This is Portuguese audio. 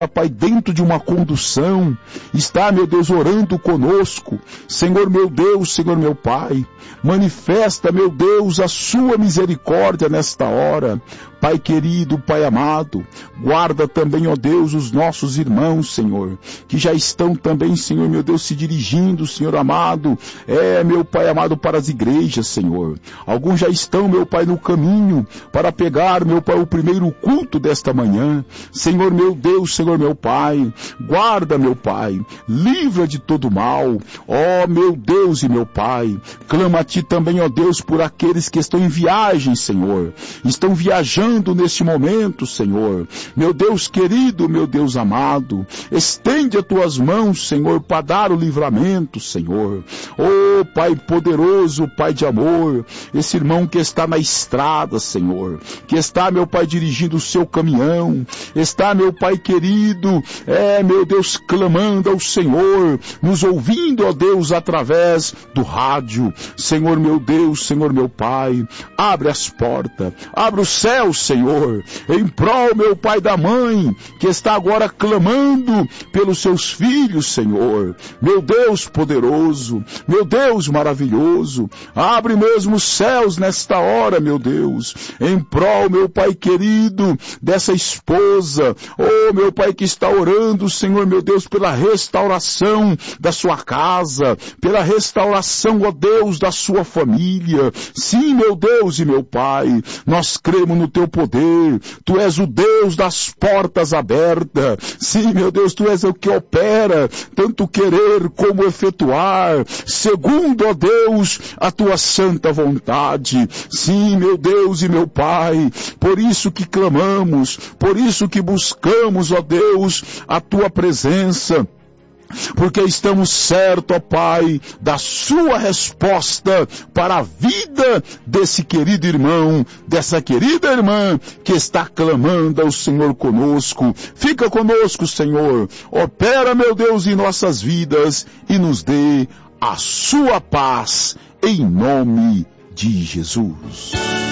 Pai, dentro de uma condução, está, meu Deus, orando conosco. Senhor meu Deus, Senhor meu Pai, manifesta, meu Deus, a sua misericórdia nesta hora. Pai querido, Pai amado, guarda também, ó Deus, os nossos irmãos, Senhor, que já estão também, Senhor meu Deus, se dirigindo, Senhor amado, meu Pai amado, para as igrejas, Senhor. Alguns já estão, meu Pai, no caminho para pegar, meu Pai, o primeiro culto desta manhã. Senhor meu Deus, Senhor meu Pai, guarda, meu Pai, livra de todo mal, ó meu Deus e meu Pai. Clama a Ti também, ó Deus, por aqueles que estão em viagem, Senhor, estão viajando neste momento, Senhor. Meu Deus querido, meu Deus amado, estende as Tuas mãos, Senhor, para dar o livramento, Senhor. Oh, Pai poderoso, Pai de amor, esse irmão que está na estrada, Senhor, que está, meu Pai, dirigindo o seu caminhão, está, meu Pai querido, meu Deus, clamando ao Senhor, nos ouvindo, ó Deus, através do rádio. Senhor meu Deus, Senhor meu Pai, abre as portas, abre os céus, Senhor, em prol, meu Pai, da mãe, que está agora clamando pelos seus filhos, Senhor. Meu Deus poderoso, meu Deus maravilhoso, abre mesmo os céus nesta hora, meu Deus, em prol, meu Pai querido, dessa esposa, oh, meu Pai, que está orando, Senhor, meu Deus, pela restauração da sua casa, pela restauração, ó Deus, da sua família. Sim, meu Deus e meu Pai, nós cremos no Teu poder. Tu és o Deus das portas abertas. Sim, meu Deus, Tu és o que opera, tanto querer como efetuar, segundo, ó Deus, a Tua santa vontade. Sim, meu Deus e meu Pai, por isso que clamamos, por isso que buscamos, ó Deus, a Tua presença, porque estamos certos, ó Pai, da Sua resposta para a vida desse querido irmão, dessa querida irmã que está clamando ao Senhor conosco. Fica conosco, Senhor. Opera, meu Deus, em nossas vidas e nos dê a Sua paz, em nome de Jesus.